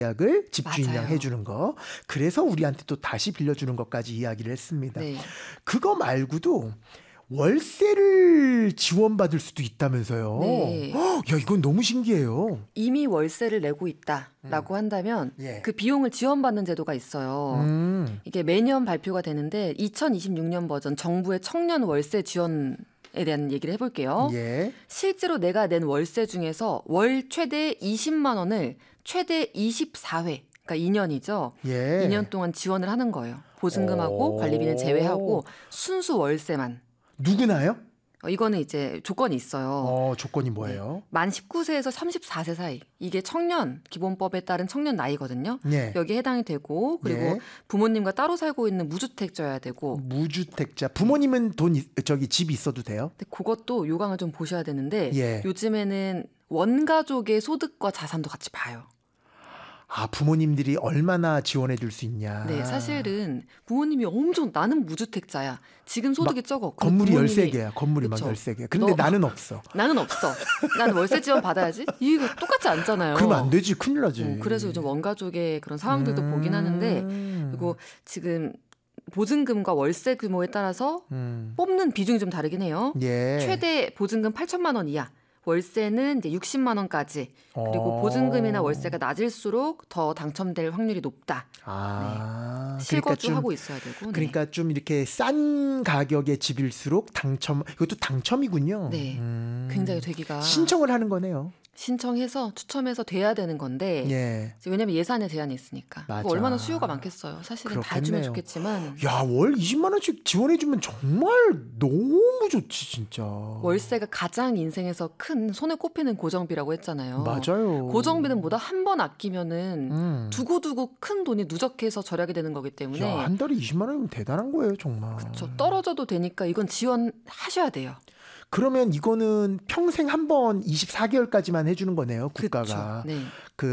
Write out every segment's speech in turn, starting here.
계약을 집주인이랑 맞아요. 해주는 거. 그래서 우리한테 또 다시 빌려주는 것까지 이야기를 했습니다. 네. 그거 말고도 월세를 지원받을 수도 있다면서요. 네. 야, 이건 너무 신기해요. 이미 월세를 내고 있다라고 한다면 예. 그 비용을 지원받는 제도가 있어요. 이게 매년 발표가 되는데 2026년 버전 정부의 청년 월세 지원에 대한 얘기를 해볼게요. 예. 실제로 내가 낸 월세 중에서 월 최대 20만 원을 최대 24회, 그러니까 2년이죠. 예. 2년 동안 지원을 하는 거예요. 보증금하고 관리비는 제외하고 순수 월세만. 누구나요? 이거는 이제 조건이 있어요. 조건이 뭐예요? 만 19세에서 34세 사이. 이게 청년 기본법에 따른 청년 나이거든요. 예. 여기에 해당이 되고 그리고 예. 부모님과 따로 살고 있는 무주택자여야 되고. 무주택자. 부모님은 집이 있어도 돼요? 근데 그것도 요강을 좀 보셔야 되는데 예. 요즘에는 원가족의 소득과 자산도 같이 봐요. 부모님들이 얼마나 지원해 줄 수 있냐. 네, 사실은 부모님이 나는 무주택자야. 지금 소득이 적어. 건물이 부모님이, 13개야. 건물이 막 그쵸. 13개. 근데 나는 없어. 나는 없어. 난 월세 지원 받아야지. 이거 똑같지 않잖아요. 그러면 안 되지. 큰일 나지. 그래서 요즘 원가족의 그런 상황들도 보긴 하는데 그리고 지금 보증금과 월세 규모에 따라서 뽑는 비중이 좀 다르긴 해요. 예. 최대 보증금 8천만 원 이하. 월세는 이제 60만 원까지. 그리고 보증금이나 월세가 낮을수록 더 당첨될 확률이 높다. 네. 실거주하고 있어야 되고. 네. 그러니까 좀 이렇게 싼 가격의 집일수록 이것도 당첨이군요. 네. 굉장히 되기가. 신청을 하는 거네요. 신청해서 추첨해서 돼야 되는 건데 예. 왜냐면 예산에 제한이 있으니까. 맞아. 얼마나 수요가 많겠어요. 사실은 다 해주면 좋겠지만. 야, 월 20만 원씩 지원해주면 정말 너무 좋지 진짜. 월세가 가장 인생에서 큰 손에 꼽히는 고정비라고 했잖아요. 맞아요. 고정비는 뭐다 한 번 아끼면은 두고두고 큰 돈이 누적해서 절약이 되는 거기 때문에. 야, 한 달에 20만 원이면 대단한 거예요 정말. 그렇죠. 떨어져도 되니까 이건 지원하셔야 돼요. 그러면 이거는 평생 한 번 24개월까지만 해주는 거네요, 국가가. 네.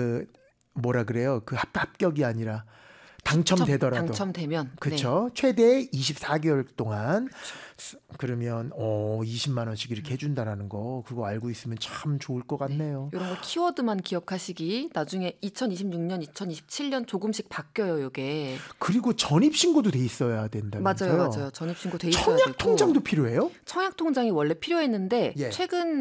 뭐라 그래요? 합격이 아니라 당첨되더라도. 당첨되면. 그렇죠. 네. 최대 24개월 동안. 그쵸. 그러면 20만 원씩 이렇게 해준다라는 거 그거 알고 있으면 참 좋을 것 같네요. 네. 이런 거 키워드만 기억하시기. 나중에 2026년, 2027년 조금씩 바뀌어요, 이게. 그리고 전입신고도 돼 있어야 된다면서요? 맞아요. 전입신고 돼 있어야 되고. 청약통장도 필요해요? 청약통장이 원래 필요했는데 예.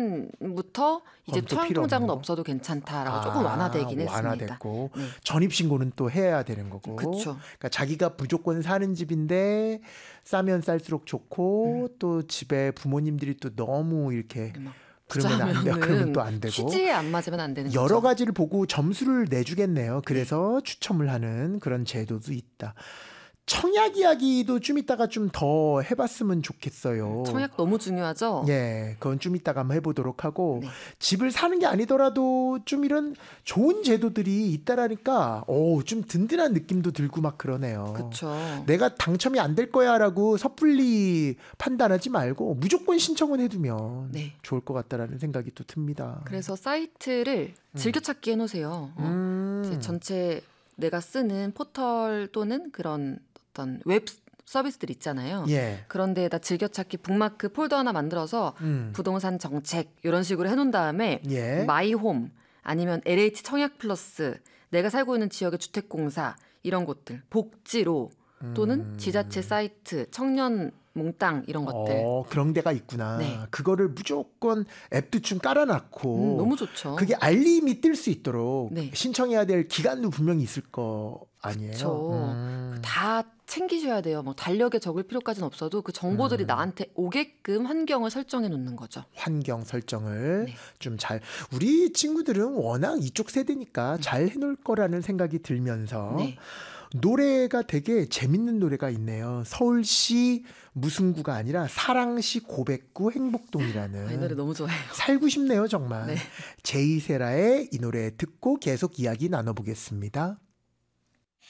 최근부터 이제 청약통장은 없어도 괜찮다라고 조금 완화되긴 했습니다. 완화됐고 네. 전입신고는 또 해야 되는 거고. 그렇죠. 그러니까 자기가 무조건 사는 집인데 싸면 쌀수록 좋고 또 집에 부모님들이 또 너무 이렇게 그러면 안 돼요. 그러면 또 안 되고. 취지에 안 맞으면 안 되는 여러 거죠. 가지를 보고 점수를 내주겠네요. 그래서 추첨을 하는 그런 제도도 있다. 청약 이야기도 좀 이따가 좀 더 해봤으면 좋겠어요. 청약 너무 중요하죠? 예, 그건 좀 이따가 한번 해보도록 하고 네. 집을 사는 게 아니더라도 좀 이런 좋은 제도들이 있다라니까 좀 든든한 느낌도 들고 막 그러네요. 그렇죠. 내가 당첨이 안 될 거야라고 섭불리 판단하지 말고 무조건 신청은 해두면 네. 좋을 것 같다라는 생각이 또 듭니다. 그래서 사이트를 즐겨찾기 해놓으세요. 이제 전체 내가 쓰는 포털 또는 그런 어떤 웹 서비스들 있잖아요. 예. 그런 데에다 즐겨찾기 북마크 폴더 하나 만들어서 부동산 정책 이런 식으로 해놓은 다음에 예. 마이홈 아니면 LH 청약 플러스 내가 살고 있는 지역의 주택공사 이런 곳들 복지로 또는 지자체 사이트 청년 몽땅 이런 것들. 그런 데가 있구나. 네. 그거를 무조건 앱도 좀 깔아놨고 너무 좋죠. 그게 알림이 뜰 수 있도록 네. 신청해야 될 기간도 분명히 있을 거 아니에요? 그렇죠. 다 챙기셔야 돼요. 뭐 달력에 적을 필요까지는 없어도 그 정보들이 나한테 오게끔 환경을 설정해 놓는 거죠. 환경 설정을 네. 좀 잘 우리 친구들은 워낙 이쪽 세대니까 잘 해놓을 거라는 생각이 들면서 네. 노래가 되게 재밌는 노래가 있네요. 서울시 무슨 구가 아니라 사랑시 고백구 행복동이라는. 이 노래 너무 좋아해요. 살고 싶네요 정말. 네. 제이세라의 이 노래 듣고 계속 이야기 나눠보겠습니다.